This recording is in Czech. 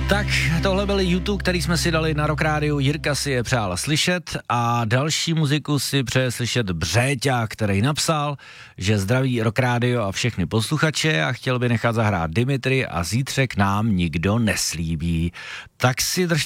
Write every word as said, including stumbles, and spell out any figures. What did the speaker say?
Tak tohle byl YouTube, který jsme si dali na Rock Rádiu. Jirka si je přál slyšet a další muziku si přeje slyšet Břéťa, který napsal, že zdraví Rock Rádio a všechny posluchače a chtěl by nechat zahrát Dimitri a zítřek nám nikdo neslíbí. Tak si držte